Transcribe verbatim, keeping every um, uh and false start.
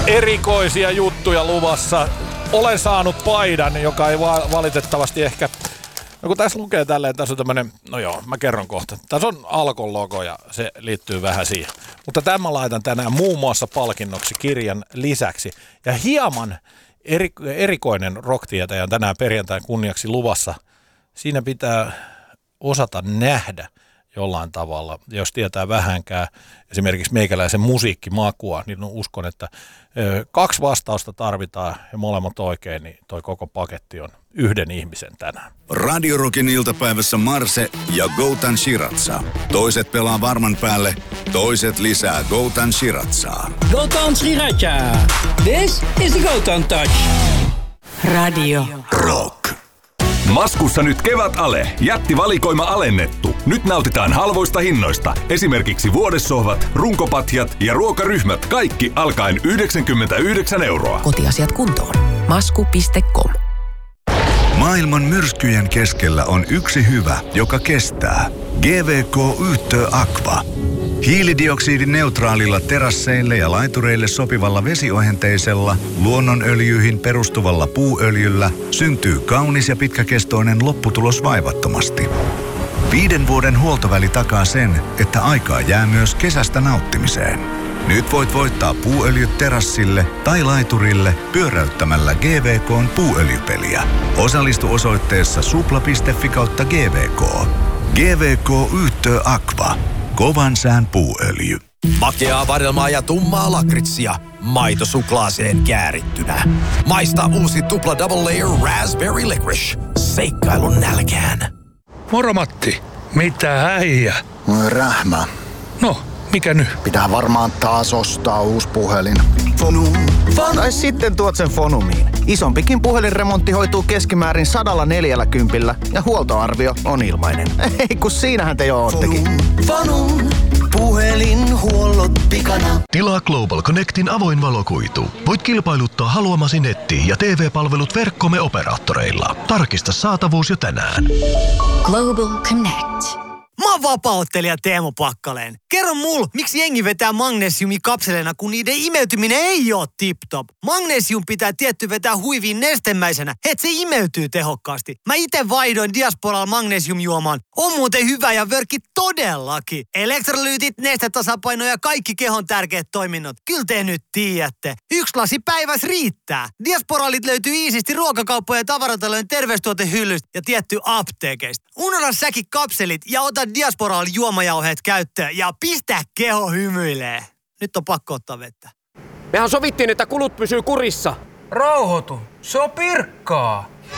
erikoisia juttuja luvassa. Olen saanut paidan, joka ei va- valitettavasti ehkä... No kun tässä lukee tälleen, tässä on tämmönen, no joo, mä kerron kohta. Tässä on Alkon logo ja se liittyy vähän siihen. Mutta tämän laitan tänään muun muassa palkinnoksi kirjan lisäksi. Ja hieman eri, erikoinen rocktietäjä on tänään perjantain kunniaksi luvassa. Siinä pitää osata nähdä jollain tavalla. Jos tietää vähänkään esimerkiksi meikäläisen musiikkimakua, niin uskon, että kaksi vastausta tarvitaan ja molemmat oikein, niin toi koko paketti on yhden ihmisen tänään. Radio Rockin iltapäivässä Marse ja Goutan Shiratsa. Toiset pelaa varman päälle, toiset lisää Goutan Shiratsaa. Goutan Shiratsa. This is the Goutan Touch. Radio Rock. Maskussa nyt kevätale. Jättivalikoima alennettu. Nyt nautitaan halvoista hinnoista. Esimerkiksi vuodessohvat, runkopatjat ja ruokaryhmät. Kaikki alkaen yhdeksänkymmentäyhdeksän euroa. Kotiasiat kuntoon. masku piste com. Maailman myrskyjen keskellä on yksi hyvä, joka kestää. G V K Yhtö Aqua. Hiilidioksidineutraalilla terasseille ja laitureille sopivalla vesiohenteisella, luonnonöljyihin perustuvalla puuöljyllä syntyy kaunis ja pitkäkestoinen lopputulos vaivattomasti. Viiden vuoden huoltoväli takaa sen, että aikaa jää myös kesästä nauttimiseen. Nyt voit voittaa puuöljyt terassille tai laiturille pyöräyttämällä G V K:n puuöljypeliä. Osallistu osoitteessa supla piste fi kautta G V K. G V K Yhtö Aqua. Kovan sään puuöljy. Makeaa vadelmaa ja tummaa lakritsia. Maito suklaaseen käärittynä. Maista uusi tupla double layer raspberry licorice. Seikkailun nälkään. Moro Matti. Mitä äijä? Rähmä. No, mikä nyt? Pitää varmaan taas ostaa uusi puhelin. Fonum. Tai sitten tuot sen Fonumiin. Isompikin puhelinremontti hoituu keskimäärin sadalla neljällä kympillä ja huoltoarvio on ilmainen. Ei kun siinähän te jo oottekin. Fonum. Puhelinhuollot pikana. Tilaa Global Connectin avoin valokuitu. Voit kilpailuttaa haluamasi netti- ja T V-palvelut verkkomme operaattoreilla. Tarkista saatavuus jo tänään. Global Connect. Mä oon vapaa-ottelija Teemu Pakkaleen. Kerro mul, miksi jengi vetää magnesiumikapseleina, kun niiden imeytyminen ei oo tip-top. Magnesium pitää tietty vetää huiviin nestemäisenä, et se imeytyy tehokkaasti. Mä ite vaihdoin Diasporal magnesiumjuomaan. On muuten hyvä ja vörkki todellakin. Elektrolyytit, nestetasapaino ja kaikki kehon tärkeät toiminnot. Kyllä te nyt tiedätte. Yksi lasi päivässä riittää. Diasporalit löytyy iisisti ruokakauppojen ja tavaratalojen terveystuotehyllystä ja tietty apteekeista. Unohda säkin kapselit ja ota Diasporal juomajauheet käyttöön ja pistä keho hymyilee. Nyt on pakko ottaa vettä. Mehän sovittiin, että kulut pysyy kurissa. Rauhoitu. Se on pirkkaa.